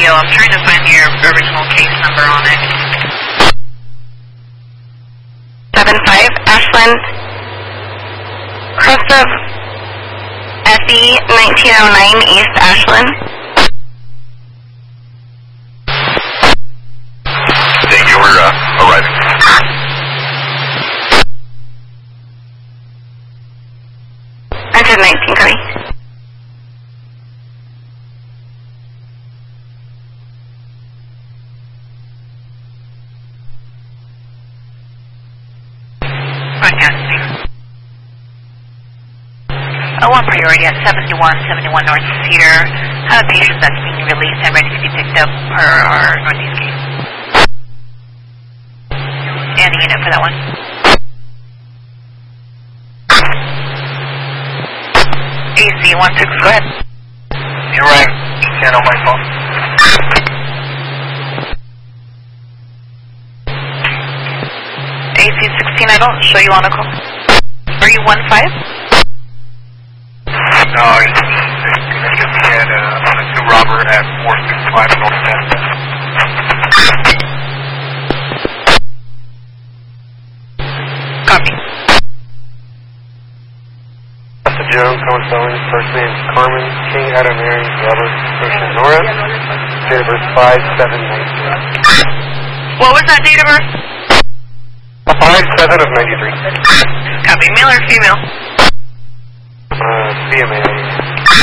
video. I'm trying to find your original case number on it. 75 Ashland. Crest of SE 1909 East Ashland. Thank you. We're arriving. Entered 19, copy. Broadcasting. 01 priority at 71 North Cedar. Have a patient that's being released and ready to be picked up per our Northeast case. And the unit for that one. AC 16, go ahead. You're right. Can't on my phone. AC 16, I don't show you on a call. Are you 15? No, it's connected me at on a 2 Robert at 465 North Santa. Copy. That's Joe, Cohen Spelling. First name is Carmen, King, Adam, Mary, Robert, Christian, Nora. Date of birth 5/7/93. What was that date of birth? 5/7 of 93. Copy. Male or female? CMA.